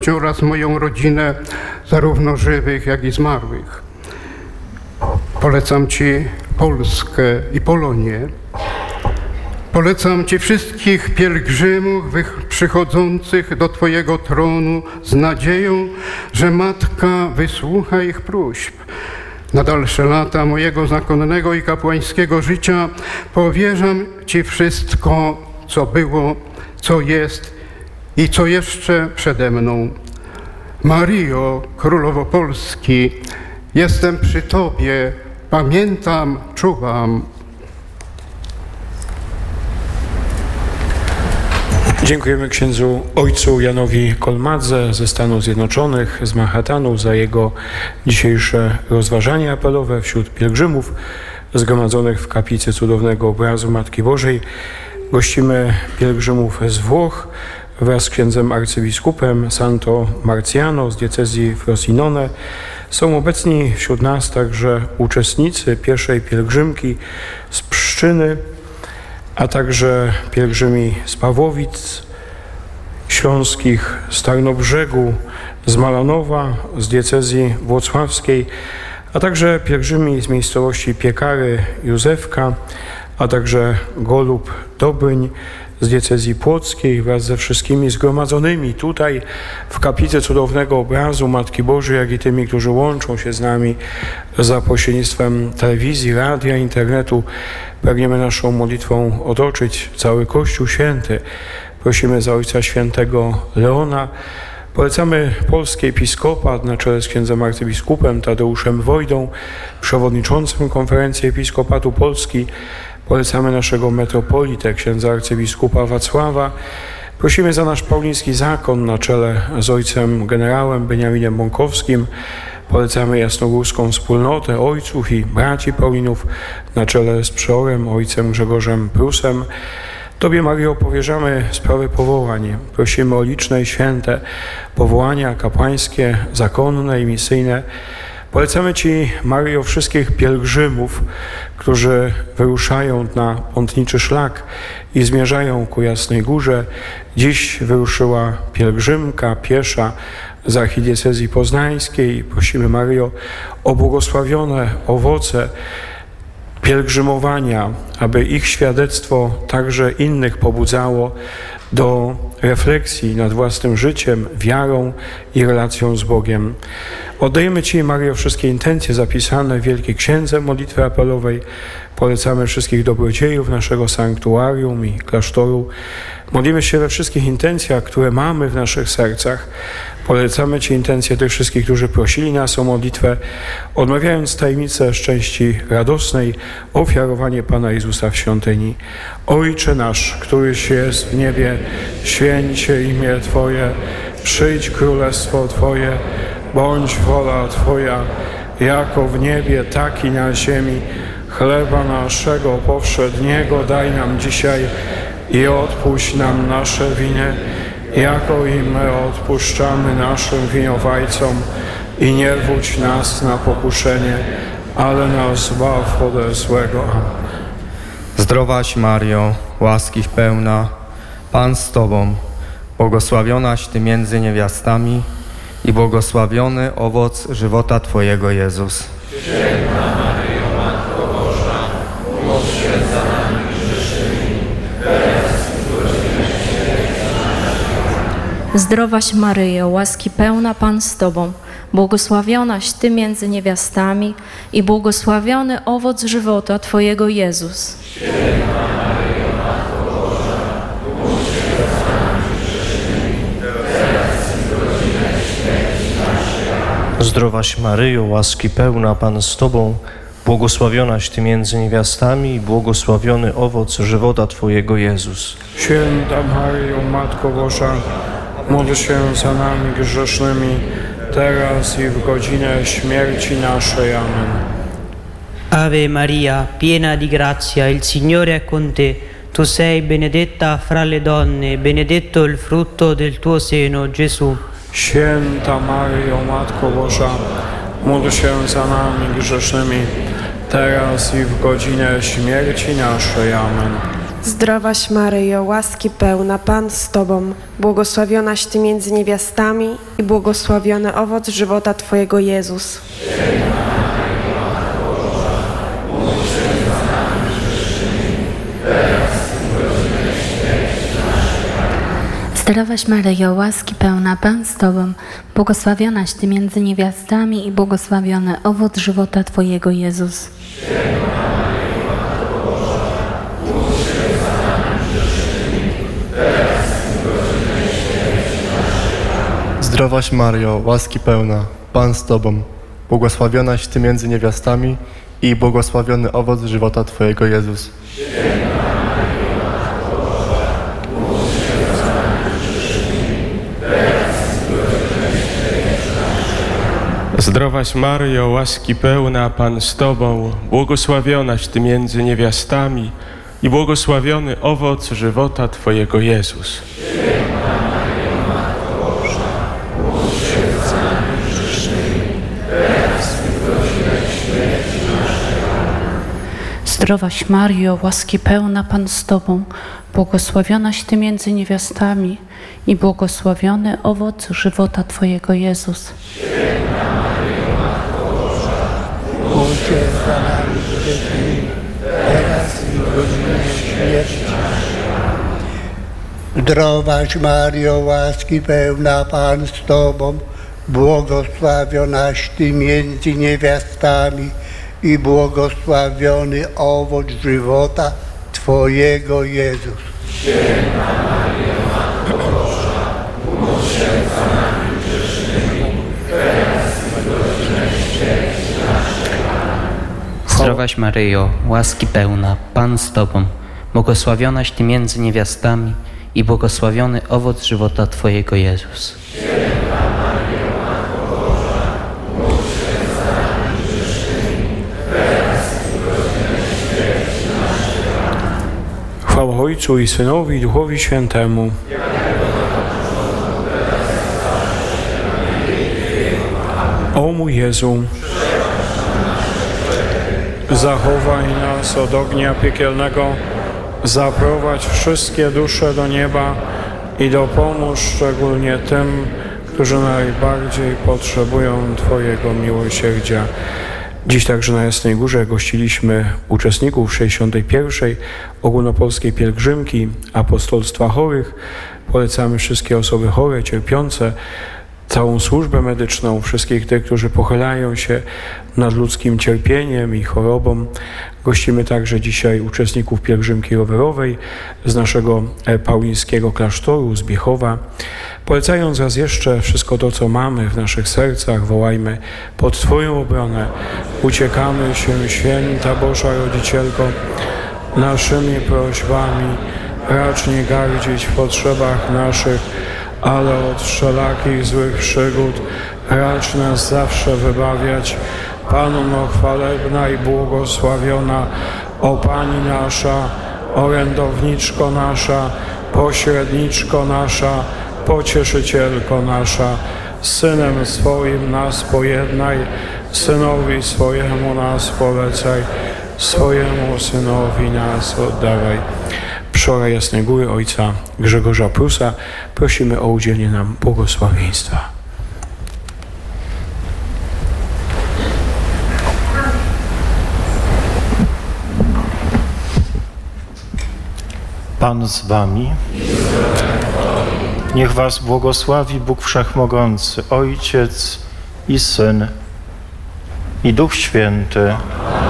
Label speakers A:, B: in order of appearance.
A: oraz moją rodzinę, zarówno żywych, jak i zmarłych. Polecam Ci Polskę i Polonię. Polecam Ci wszystkich pielgrzymów przychodzących do Twojego tronu z nadzieją, że Matka wysłucha ich próśb. Na dalsze lata mojego zakonnego i kapłańskiego życia powierzam Ci wszystko, co było, co jest i co jeszcze przede mną. Maryjo, Królowo Polski, jestem przy Tobie, pamiętam, czuwam.
B: Dziękujemy księdzu ojcu Janowi Kolmadze ze Stanów Zjednoczonych, z Manhattanu, za jego dzisiejsze rozważania apelowe wśród pielgrzymów zgromadzonych w kaplicy cudownego obrazu Matki Bożej. Gościmy pielgrzymów z Włoch wraz z księdzem arcybiskupem Santo Marciano z diecezji Frosinone. Są obecni wśród nas także uczestnicy pierwszej pielgrzymki z Pszczyny, a także pielgrzymi z Pawłowic Śląskich, z Tarnobrzegu, z Malanowa, z diecezji włocławskiej, a także pielgrzymi z miejscowości Piekary, Józefka, a także Golub, Dobyń, z diecezji płockiej wraz ze wszystkimi zgromadzonymi tutaj w kaplicy cudownego obrazu Matki Bożej, jak i tymi, którzy łączą się z nami za pośrednictwem telewizji, radia, internetu. Pragniemy naszą modlitwą otoczyć cały Kościół Święty. Prosimy za Ojca Świętego Leona. Polecamy polski episkopat na czele z księdzem arcybiskupem Tadeuszem Wojdą, przewodniczącym Konferencji Episkopatu Polski. Polecamy naszego metropolitę, księdza arcybiskupa Wacława. Prosimy za nasz pauliński zakon na czele z ojcem generałem Beniaminem Bąkowskim. Polecamy jasnogórską wspólnotę ojców i braci Paulinów na czele z przeorem ojcem Grzegorzem Prusem. Tobie, Maryjo, powierzamy sprawy powołań. Prosimy o liczne i święte powołania kapłańskie, zakonne i misyjne. Polecamy Ci, Maryjo, wszystkich pielgrzymów, którzy wyruszają na pątniczy szlak i zmierzają ku Jasnej Górze. Dziś wyruszyła pielgrzymka piesza z archidiecezji poznańskiej. Prosimy, Maryjo, o błogosławione owoce pielgrzymowania, aby ich świadectwo także innych pobudzało do refleksji nad własnym życiem, wiarą i relacją z Bogiem. Oddajemy Ci, Maryjo, wszystkie intencje zapisane w Wielkiej Księdze Modlitwy Apelowej. Polecamy wszystkich dobrodziejów naszego sanktuarium i klasztoru. Modlimy się we wszystkich intencjach, które mamy w naszych sercach. Polecamy Ci intencje tych wszystkich, którzy prosili nas o modlitwę, odmawiając tajemnicę szczęści radosnej, ofiarowanie Pana Jezusa w świątyni. Ojcze nasz, któryś jest w niebie, święć się imię Twoje, przyjdź królestwo Twoje, bądź wola Twoja, jako w niebie, tak i na ziemi. Chleba naszego powszedniego daj nam dzisiaj i odpuść nam nasze winy, jako i my odpuszczamy naszym winowajcom. I nie wódź nas na pokuszenie, ale nas zbaw ode złego.
C: Zdrowaś Mario, łaski pełna, Pan z Tobą, błogosławionaś Ty między niewiastami i błogosławiony owoc żywota Twojego, Jezus.
D: Święta Maryjo, Matko Boża, módl się za nami grzesznymi, teraz i w godzinę śmierci naszej.
E: Zdrowaś Maryjo, łaski pełna, Pan z Tobą, błogosławionaś Ty między niewiastami i błogosławiony owoc żywota Twojego, Jezus.
D: Święta Maryjo, Matko Boża, módl się za nami grzesznymi, teraz i w godzinę śmierci naszej.
F: Zdrowaś Maryjo, łaski pełna, Pan z Tobą, błogosławionaś Ty między niewiastami i błogosławiony owoc żywota Twojego, Jezus.
B: Święta Maryjo, Matko Boża, módl się za nami grzesznymi, teraz i w godzinę śmierci naszej. Amen.
G: Ave Maria, piena di grazia, il Signore è con te. Tu sei benedetta fra le donne, benedetto il frutto del tuo seno, Gesù.
B: Święta Maryjo, Matko Boża, módl się za nami grzesznymi, teraz i w godzinę śmierci naszej. Amen.
H: Zdrowaś Maryjo, łaski pełna, Pan z Tobą, błogosławionaś Ty między niewiastami i błogosławiony owoc żywota Twojego Jezus.
I: Zdrowaś Maryjo, łaski pełna, Pan z Tobą, błogosławionaś Ty między niewiastami i błogosławiony owoc żywota Twojego Jezus.
J: Zdrowaś Maryjo, łaski pełna, Pan z Tobą, błogosławionaś Ty między niewiastami i błogosławiony owoc żywota Twojego Jezus.
K: Zdrowaś Maryjo, łaski pełna, Pan z Tobą, błogosławionaś Ty między niewiastami i błogosławiony owoc żywota Twojego Jezus.
L: Zdrowaś Maryjo, łaski pełna, Pan z Tobą, błogosławionaś Ty między niewiastami i błogosławiony owoc żywota Twojego Jezus.
M: Módl się za nami grzesznymi, teraz i w godzinie śmierci. Zdrowaś Maryjo, łaski pełna, Pan z Tobą, błogosławionaś Ty między niewiastami i błogosławiony owoc żywota Twojego Jezus. Święta Maryjo, Matko Boża, módl się za nami grzesznymi, teraz i w godzinę śmierci naszej.
G: Zdrowaś Maryjo, łaski pełna, Pan z Tobą, błogosławionaś Ty między niewiastami i błogosławiony owoc żywota Twojego Jezus.
M: Święta Maryjo, Matko Boża, módl się za nami grzesznymi, teraz i w godzinę śmierci naszej.
B: Chwała Ojcu i Synowi i Duchowi Świętemu. O mój Jezu, zachowaj nas od ognia piekielnego, zaprowadź wszystkie dusze do nieba i dopomóż szczególnie tym, którzy najbardziej potrzebują Twojego miłosierdzia. Dziś także na Jasnej Górze gościliśmy uczestników 61. Ogólnopolskiej Pielgrzymki Apostolstwa Chorych. Polecamy wszystkie osoby chore, cierpiące, całą służbę medyczną, wszystkich tych, którzy pochylają się nad ludzkim cierpieniem i chorobą. Gościmy także dzisiaj uczestników pielgrzymki rowerowej z naszego paulińskiego klasztoru z Biechowa. Polecając raz jeszcze wszystko to, co mamy w naszych sercach, wołajmy pod Twoją obronę. Uciekamy się, Święta Boża Rodzicielko, naszymi prośbami. Racz nie gardzić w potrzebach naszych, ale od wszelakich złych przygód racz nas zawsze wybawiać. Panno chwalebna i błogosławiona, o Pani nasza, orędowniczko nasza, pośredniczko nasza, pocieszycielko nasza, z Synem swoim nas pojednaj, Synowi swojemu nas polecaj, swojemu Synowi nas oddawaj. Przora Jasnej Góry ojca Grzegorza Prusa prosimy o udzielenie nam błogosławieństwa.
F: Pan z wami. Niech was błogosławi Bóg Wszechmogący, Ojciec i Syn i Duch Święty.